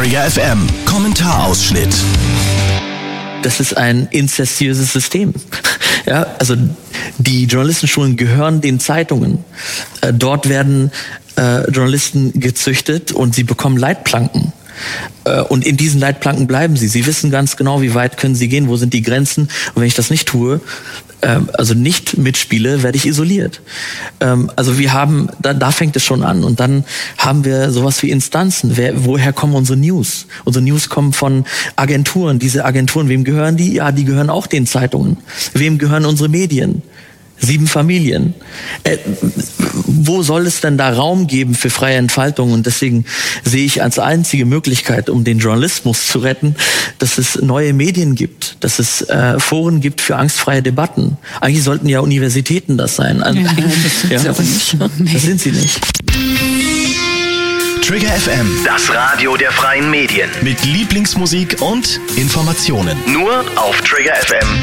Trigger FM Kommentarausschnitt. Das ist ein inzestiöses System. Ja, also die Journalistenschulen gehören den Zeitungen. Dort werden Journalisten gezüchtet und sie bekommen Leitplanken. Und in diesen Leitplanken bleiben sie. Sie wissen ganz genau, wie weit können sie gehen, wo sind die Grenzen. Und wenn ich das nicht tue, also nicht mitspiele, werde ich isoliert. Also wir haben, da fängt es schon an. Und dann haben wir sowas wie Instanzen. Woher kommen unsere News? Unsere News kommen von Agenturen. Diese Agenturen, wem gehören die? Ja, die gehören auch den Zeitungen. Wem gehören unsere Medien? 7 Familien. Wo soll es denn da Raum geben für freie Entfaltung? Und deswegen sehe ich als einzige Möglichkeit, um den Journalismus zu retten, dass es neue Medien gibt, dass es Foren gibt für angstfreie Debatten. Eigentlich sollten ja Universitäten das sein. Also, das sind sie nicht. Trigger FM, Das Radio der freien Medien. mit Lieblingsmusik und Informationen. Nur auf triggerfm.de.